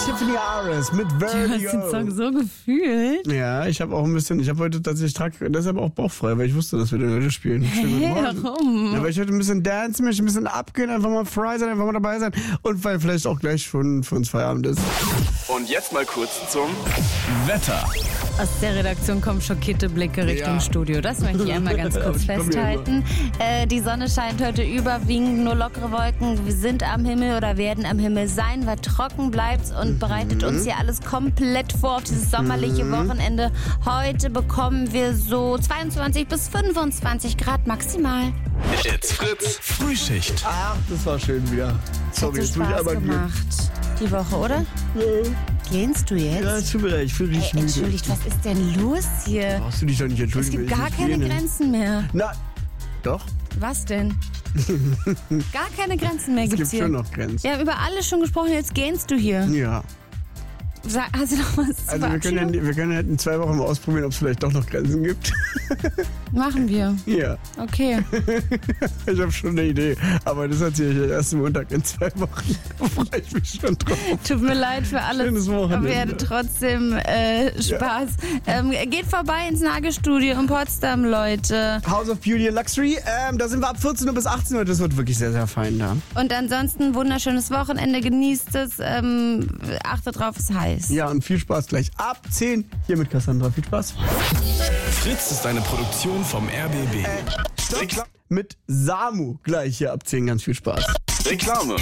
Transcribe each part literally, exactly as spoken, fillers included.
Tiffany Ares mit Vertigo. Du hast den Song so gefühlt. Ja, ich habe auch ein bisschen, ich habe heute tatsächlich, trag, deshalb auch bauchfrei, weil ich wusste, dass wir den heute spielen. Hä, warum? Ja, weil ich heute ein bisschen dancen möchte, ein bisschen abgehen, einfach mal frei sein, einfach mal dabei sein und weil vielleicht auch gleich schon für uns Feierabend ist. Und jetzt mal kurz zum Wetter. Aus der Redaktion kommen schockierte Blicke Richtung Ja. Studio. Das möchte ich einmal ganz kurz Ich komm hier festhalten. Äh, die Sonne scheint heute überwiegend, nur lockere Wolken sind am Himmel oder werden am Himmel sein, weil trocken bleibt und bereitet uns hier alles komplett vor auf dieses sommerliche Wochenende. Heute bekommen wir so zweiundzwanzig bis fünfundzwanzig Grad maximal. It's Fritz Frühschicht. Ach, das war schön wieder. Sorry, Hat jetzt so muss ich Spaß einmal gehen. gemacht. Die Woche, oder? Ja. Gehst du jetzt? Ja, es tut mir leid, ich fühle mich Ey, müde. entschuldigt, was ist denn los hier? Brauchst du dich doch nicht Es entschuldigen. gibt wenn gar ich keine nicht gehe, ne? Grenzen mehr. Na, doch. Was denn? Gar keine Grenzen mehr Es gibt's gibt hier. schon noch Grenzen. Wir haben über alles schon gesprochen, jetzt gähnst du hier. Ja. Sag, hast du noch was zu Also wir können, ja, Verabschiedung? wir können ja in zwei Wochen mal ausprobieren, ob es vielleicht doch noch Grenzen gibt. Machen wir. Ja, Okay. ich habe schon eine Idee. Aber das erzähle ich euch erst Montag in zwei Wochen. Da freue ich mich schon drauf. Tut mir leid für alles. Schönes Wochenende. Aber wir hatten trotzdem äh, Spaß. Ähm, geht vorbei ins Nagelstudio in Potsdam, Leute. House of Beauty and Luxury, ähm, da sind wir ab vierzehn Uhr bis achtzehn Uhr. Das wird wirklich sehr, sehr fein da. Und ansonsten wunderschönes Wochenende. Genießt es. Ähm, achtet drauf, es ist heiß. Ja, und viel Spaß gleich ab zehn hier mit Cassandra. Viel Spaß. Fritz ist eine Produktion vom R B B. Rekla Mit Samu gleich hier ab zehn. Ganz viel Spaß. Reklame.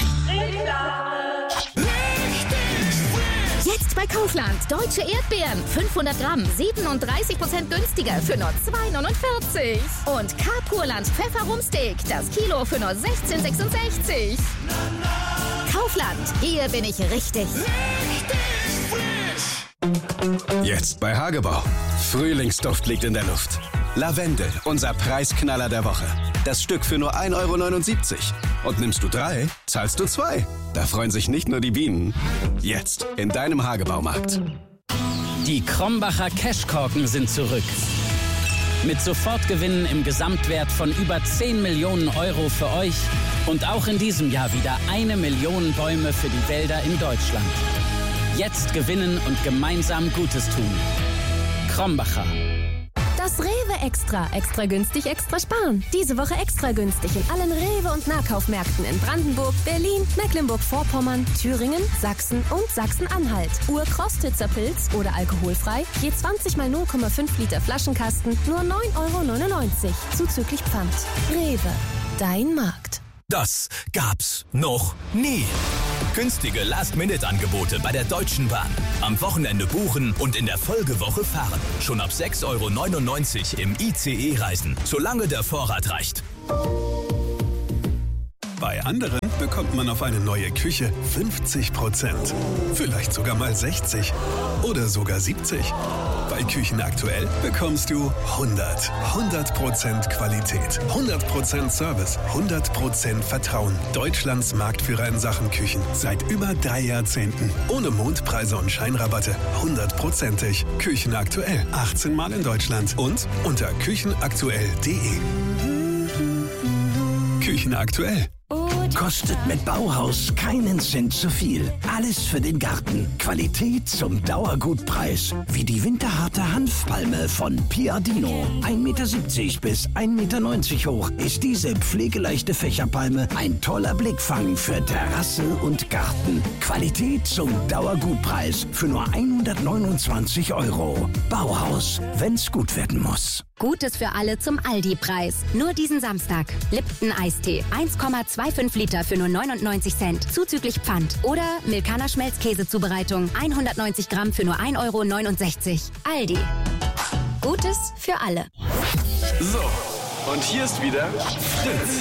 Jetzt bei Kaufland. Deutsche Erdbeeren. fünfhundert Gramm. siebenunddreißig Prozent günstiger für nur zwei neunundvierzig. Und Carpurland Pfefferrumsteak. Das Kilo für nur sechzehn sechsundsechzig. Kaufland. Hier bin ich richtig. Jetzt bei Hagebau. Frühlingsduft liegt in der Luft. Lavendel, unser Preisknaller der Woche. Das Stück für nur ein Euro neunundsiebzig. Und nimmst du drei, zahlst du zwei. Da freuen sich nicht nur die Bienen. Jetzt in deinem Hagebaumarkt. Die Krombacher Cashkorken sind zurück. Mit Sofortgewinnen im Gesamtwert von über zehn Millionen Euro für euch und auch in diesem Jahr wieder eine Million Bäume für die Wälder in Deutschland. Jetzt gewinnen und gemeinsam Gutes tun. Krombacher. Das Rewe Extra. Extra günstig, extra sparen. Diese Woche extra günstig in allen Rewe- und Nahkaufmärkten in Brandenburg, Berlin, Mecklenburg-Vorpommern, Thüringen, Sachsen und Sachsen-Anhalt. Ur-Krostitzer Pilz oder alkoholfrei. Je zwanzig mal null Komma fünf Liter Flaschenkasten. Nur neun Euro neunundneunzig. Zuzüglich Pfand. Rewe. Dein Markt. Das gab's noch nie. Günstige Last-Minute-Angebote bei der Deutschen Bahn. Am Wochenende buchen und in der Folgewoche fahren. Schon ab sechs Euro neunundneunzig im I C E reisen, solange der Vorrat reicht. Bei anderen bekommt man auf eine neue Küche fünfzig Prozent. Vielleicht sogar mal sechzig oder sogar siebzig. Bei Küchen aktuell bekommst du hundert. hundert Prozent Qualität, hundert Prozent Service, hundert Prozent Vertrauen. Deutschlands Marktführer in Sachen Küchen. Seit über drei Jahrzehnten. Ohne Mondpreise und Scheinrabatte. hundertprozentig. Küchen aktuell. achtzehn Mal in Deutschland. Und unter küchenaktuell punkt de. Küchen aktuell. Kostet mit Bauhaus keinen Cent zu viel. Alles für den Garten. Qualität zum Dauergutpreis. Wie die winterharte Hanfpalme von Piadino. ein Meter siebzig bis ein Meter neunzig hoch ist diese pflegeleichte Fächerpalme ein toller Blickfang für Terrasse und Garten. Qualität zum Dauergutpreis für nur hundertneunundzwanzig Euro. Bauhaus, wenn's gut werden muss. Gutes für alle zum Aldi-Preis. Nur diesen Samstag. Lipton Eistee. eins Komma fünfundzwanzig Liter für nur neunundneunzig Cent. Zuzüglich Pfand. Oder Milkaner Schmelzkäsezubereitung. hundertneunzig Gramm für nur ein Euro neunundsechzig. Aldi. Gutes für alle. So, und hier ist wieder Fritz.